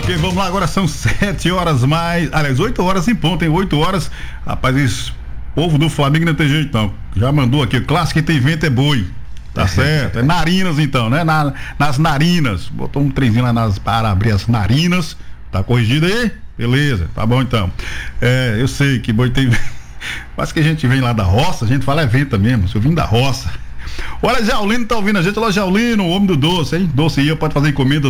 Ok, vamos lá, agora são 7 horas mais, aliás, 8 horas em ponto, tem 8 horas, rapaz, esse povo do Flamengo não tem jeito não, já mandou aqui, clássico que tem vento é boi, tá certo, é narinas então, né, nas narinas, botou um trenzinho lá para abrir as narinas, tá corrigido aí? Beleza, tá bom então, eu sei que boi tem, mas que a gente vem lá da roça, a gente fala é venta mesmo, se eu vim da roça. Olha, Jaulino tá ouvindo a gente. Olha, Jaulino, o homem do doce, hein? Doce Ia, pode fazer encomenda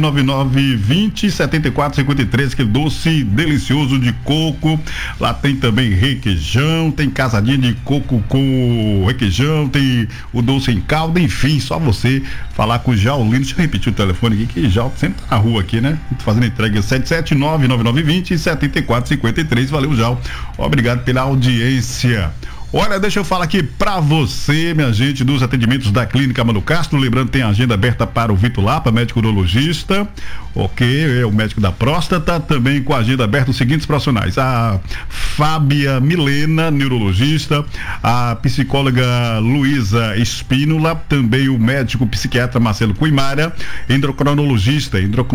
999-20-7453, aquele doce delicioso de coco. Lá tem também requeijão, tem casadinha de coco com requeijão, tem o doce em calda, enfim, só você falar com o Jaulino. Deixa eu repetir o telefone aqui, que Jaul sempre tá na rua aqui, né? Fazendo entrega 779-9920-7453. Valeu, Jaul. Obrigado pela audiência. Olha, deixa eu falar aqui pra você, minha gente, dos atendimentos da Clínica Mano Castro. Lembrando, tem agenda aberta para o Vitor Lapa, médico urologista, ok, é o médico da próstata, também com a agenda aberta os seguintes profissionais: a Fábia Milena, neurologista, a psicóloga Luísa Espínola, também o médico psiquiatra Marcelo Cuimara, endocrinologista,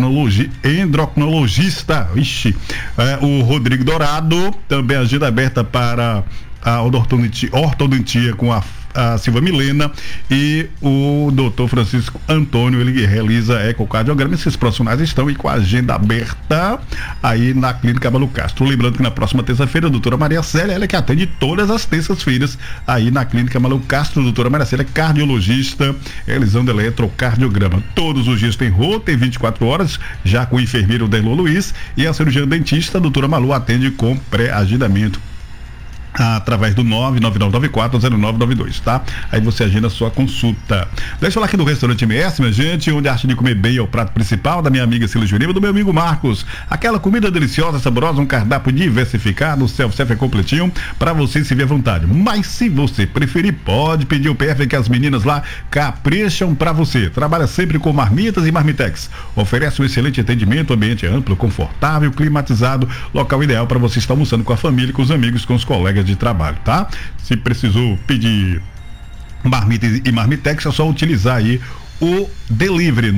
o Rodrigo Dourado, também agenda aberta para a ortodontia com a Silva Milena e o doutor Francisco Antônio, ele realiza ecocardiograma. Esses profissionais estão aí com a agenda aberta aí na Clínica Mano Castro. Lembrando que na próxima terça-feira a doutora Maria Célia, ela que atende todas as terças-feiras aí na Clínica Mano Castro. Doutora Maria Célia, cardiologista, realizando eletrocardiograma. Todos os dias tem rota, tem 24 horas, já com o enfermeiro Derlô Luiz, e a cirurgiã dentista, a doutora Malu, atende com pré-agendamento através do 999940992, tá? Aí você agenda a sua consulta. Deixa eu falar aqui do restaurante MS, minha gente, onde a arte de comer bem é o prato principal, da minha amiga Cília Jurema, do meu amigo Marcos. Aquela comida deliciosa, saborosa, um cardápio diversificado, o self-service é completinho, pra você se ver à vontade. Mas se você preferir, pode pedir o PF, que as meninas lá capricham pra você. Trabalha sempre com marmitas e marmitex. Oferece um excelente atendimento, ambiente amplo, confortável, climatizado, local ideal para você estar almoçando com a família, com os amigos, com os colegas de trabalho, tá? Se precisou pedir marmita e marmitex, é só utilizar aí o delivery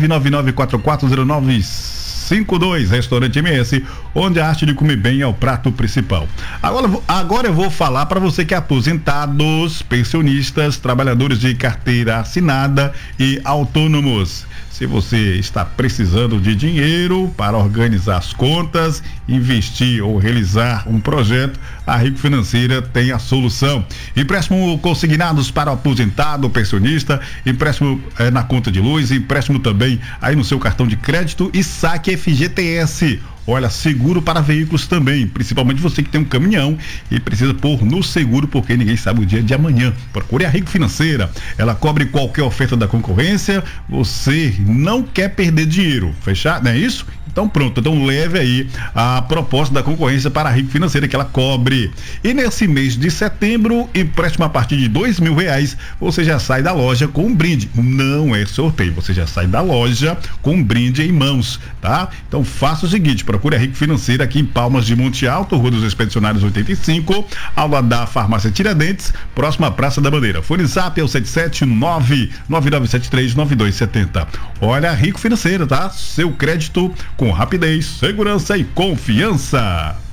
999440952, restaurante MS, onde a arte de comer bem é o prato principal. Agora eu vou falar para você que é aposentados, pensionistas, trabalhadores de carteira assinada e autônomos. Se você está precisando de dinheiro para organizar as contas, investir ou realizar um projeto, a Rico Financeira tem a solução. Empréstimo consignados para o aposentado, pensionista, empréstimo na conta de luz, empréstimo também aí no seu cartão de crédito e saque FGTS. Olha, seguro para veículos também, principalmente você que tem um caminhão e precisa pôr no seguro, porque ninguém sabe o dia de amanhã. Procure a Rico Financeira, ela cobre qualquer oferta da concorrência, você não quer perder dinheiro, fechado, não é isso? Então pronto, então leve aí a proposta da concorrência para a Rico Financeira, que ela cobre. E nesse mês de setembro, empréstimo a partir de R$2.000, você já sai da loja com um brinde. Não é sorteio, você já sai da loja com um brinde em mãos, tá? Então faça o seguinte, procure a Rico Financeira aqui em Palmas de Monte Alto, Rua dos Expedicionários 85, ao lado da Farmácia Tiradentes, próxima à Praça da Bandeira. Fone Zap é o 779-9973-9270. Olha a Rico Financeira, tá? Seu crédito com rapidez, segurança e confiança.